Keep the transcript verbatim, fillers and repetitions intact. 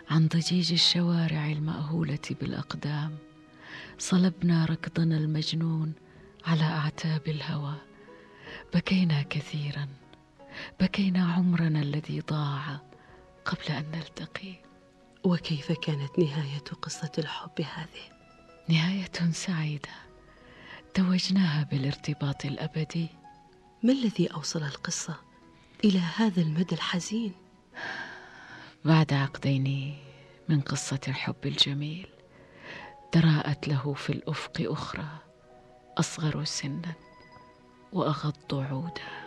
عن ضجيج الشوارع المأهولة بالأقدام. صلبنا ركضنا المجنون على أعتاب الهوى. بكينا كثيرا، بكينا عمرنا الذي ضاع قبل أن نلتقي. وكيف كانت نهاية قصة الحب هذه؟ نهاية سعيدة توجناها بالارتباط الأبدي. ما الذي أوصل القصة إلى هذا المدى الحزين؟ بعد عقدين من قصة الحب الجميل، تراءت له في الأفق أخرى أصغر سنا وأغض عودا.